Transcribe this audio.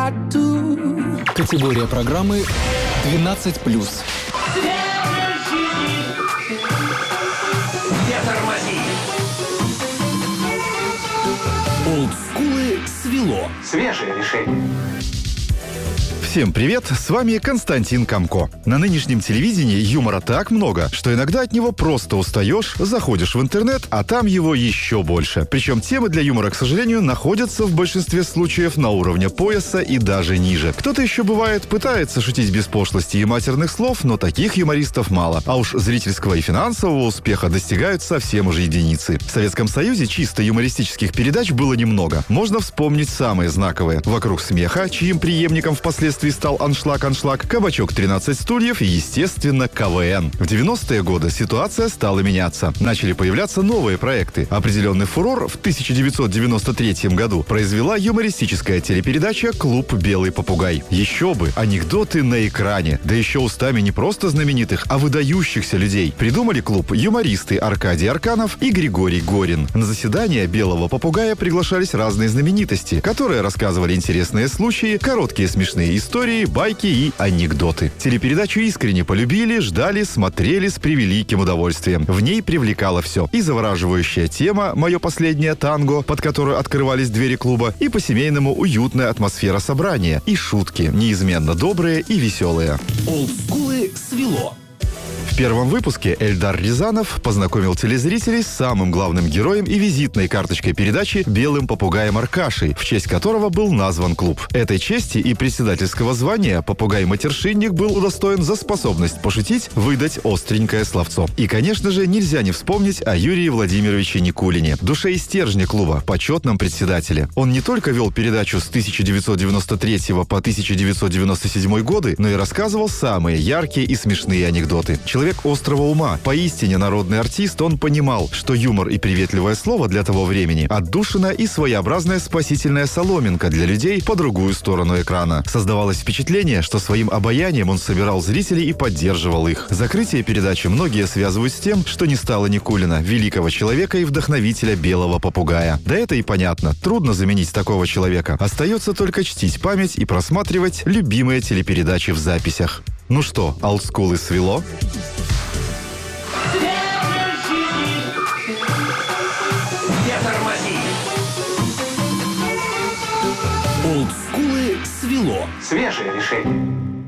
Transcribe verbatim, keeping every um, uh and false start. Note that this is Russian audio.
Категория программы двенадцать плюс. Не тормози! Олдскулы свело. Свежее решение. Всем привет, с вами Константин Камко. На нынешнем телевидении юмора так много, что иногда от него просто устаешь, заходишь в интернет, а там его еще больше. Причем темы для юмора, к сожалению, находятся в большинстве случаев на уровне пояса и даже ниже. Кто-то еще, бывает, пытается шутить без пошлости и матерных слов, но таких юмористов мало. А уж зрительского и финансового успеха достигают совсем уже единицы. В Советском Союзе чисто юмористических передач было немного. Можно вспомнить самые знаковые: «Вокруг смеха», чьим преемником впоследствии стал «Аншлаг-аншлаг», «Кабачок тринадцать стульев» и, естественно, КВН. В девяностые годы ситуация стала меняться. Начали появляться новые проекты. Определенный фурор в тысяча девятьсот девяносто третьем году произвела юмористическая телепередача «Клуб Белый попугай». Еще бы, анекдоты на экране. Да еще устами не просто знаменитых, а выдающихся людей. Придумали клуб юмористы Аркадий Арканов и Григорий Горин. На заседания «Белого попугая» приглашались разные знаменитости, которые рассказывали интересные случаи, короткие смешные истории, Истории, байки и анекдоты. Телепередачу искренне полюбили, ждали, смотрели с превеликим удовольствием. В ней привлекало все. И завораживающая тема «Мое последнее танго», под которую открывались двери клуба, и по-семейному уютная атмосфера собрания, и шутки, неизменно добрые и веселые. Олдскулы свело. В первом выпуске Эльдар Рязанов познакомил телезрителей с самым главным героем и визитной карточкой передачи «Белым попугаем Аркашей», в честь которого был назван клуб. Этой чести и председательского звания попугай-матершинник был удостоен за способность пошутить, выдать остренькое словцо. И, конечно же, нельзя не вспомнить о Юрии Владимировиче Никулине, душе и стержне клуба, почетном председателе. Он не только вел передачу с тысяча девятьсот девяносто третьего по тысяча девятьсот девяносто седьмой годы, но и рассказывал самые яркие и смешные анекдоты. Человек острого ума, поистине народный артист, он понимал, что юмор и приветливое слово для того времени — отдушина и своеобразная спасительная соломинка для людей по другую сторону экрана. Создавалось впечатление, что своим обаянием он собирал зрителей и поддерживал их. Закрытие передачи многие связывают с тем, что не стало Никулина, великого человека и вдохновителя «Белого попугая». Да это и понятно, трудно заменить такого человека. Остается только чтить память и просматривать любимые телепередачи в записях. Ну что, олдскулы свело? Не тормози! Олдскулы свело. Свежее решение.